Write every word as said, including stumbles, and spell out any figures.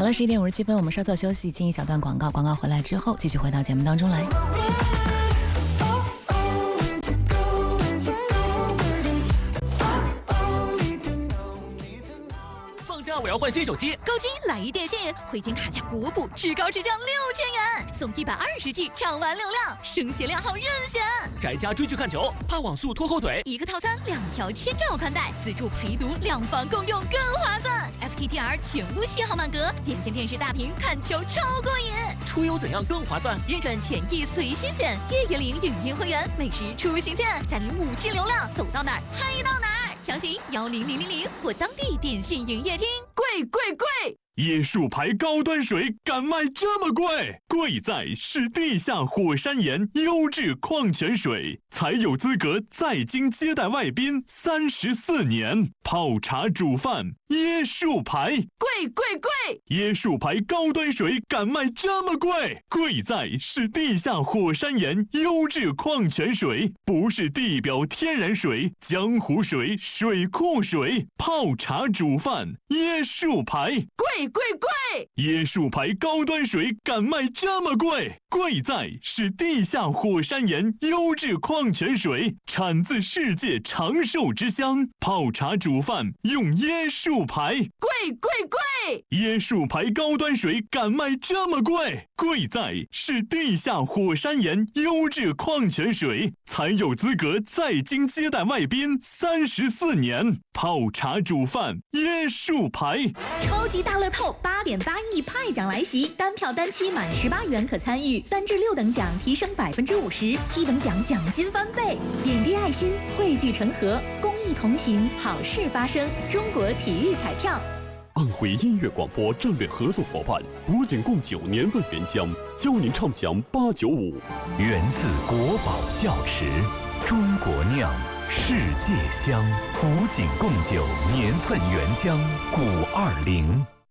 好了，十一点五十七分，我们稍作休息，进一小段广告。广告回来之后，继续回到节目当中来。 我要换新手机， 购机来一电信，汇金卡价国补，至高至降六千元，送一百二十 G 畅玩流量，升协量号任选。 宅家追剧看球，怕网速拖后腿， 一个套餐两条千兆宽带，自助陪读，两房共用更划算。F T T R 全屋信号满格，电信电视大屏看球超过瘾。 出游怎样更划算？ 日转权益随心选，月月领影音会员，每时出行券，再领五 G 流量，走到哪儿嗨到哪儿。详询幺零零零零或当地电信营业厅。 贵贵贵！ 椰树牌高端水敢卖这么贵？贵在是地下火山岩优质矿泉水，才有资格在京接待外宾三十四年。泡茶煮饭，椰树牌， 贵贵贵！ 椰树牌高端水敢卖这么贵？贵在是地下火山岩优质矿泉水，不是地表天然水、江湖水、水库水。泡茶煮饭，椰树牌， 贵贵贵！ 椰树牌高端水敢卖这么贵？贵在是地下火山岩优质矿泉水，产自世界长寿之乡。泡茶煮饭用椰树牌， 贵贵贵！ 椰树牌高端水敢卖这么贵？贵在是地下火山岩优质矿泉水，才有资格在京接待外宾三十四年。泡茶煮饭，椰树牌。 超级大乐透八点八亿派奖来袭，单票单期满十八元可参与，三至六等奖提升百分之五十，七等奖奖金翻倍。点滴爱心，汇聚成河，公益同行，好事发生。中国体育彩票。 安徽音乐广播战略合作伙伴古井贡酒年份原浆，邀您畅享八九五。 源自国宝窖池，中国酿，世界香。古井贡酒年份原浆，古二零。